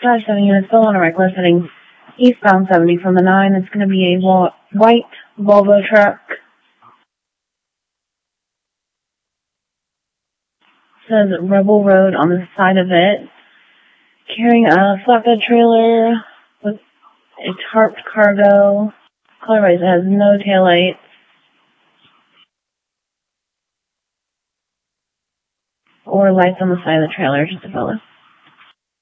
Dodge 7 units still on a regular heading eastbound 70 from the 9. It's going to be a white Volvo truck. It says Rebel Road on the side of it. Carrying a flatbed trailer with a tarped cargo. Colorwise has no taillights. Or lights on the side of the trailer, just a fellow.